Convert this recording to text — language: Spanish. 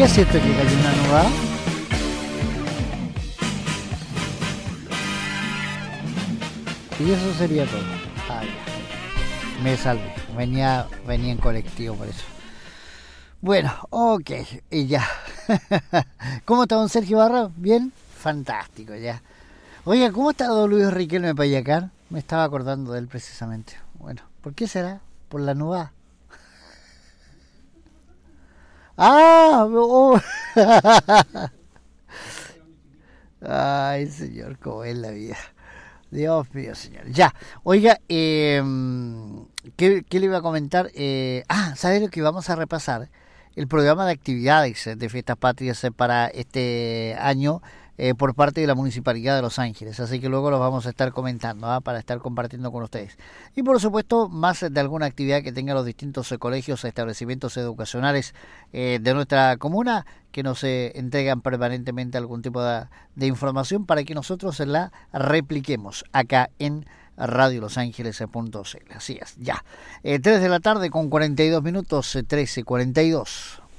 qué es esto que cayó una nuba? Y eso sería todo. Ah, ya. Me salvé. Venía en colectivo por eso. Bueno, ok. Y ya. ¿Cómo está don Sergio Barra? ¿Bien? Fantástico, ya. Oiga, ¿cómo está don Luis Riquelme Payacar? Me estaba acordando de él precisamente. Bueno, ¿por qué será? Por la nuba. ¡Ah! Oh. Ay, señor, cómo es la vida. Dios mío, señor. Ya, oiga, ¿qué le iba a comentar? ¿Sabe lo que vamos a repasar? El programa de actividades de Fiestas Patrias para este año por parte de la Municipalidad de Los Ángeles. Así que luego los vamos a estar comentando para estar compartiendo con ustedes. Y por supuesto, más de alguna actividad que tengan los distintos colegios, establecimientos educacionales de nuestra comuna, que nos entregan permanentemente algún tipo de información para que nosotros la repliquemos acá en radiolosangeles.cl. Así es, ya. 3 de la tarde con 42 minutos, 13:42.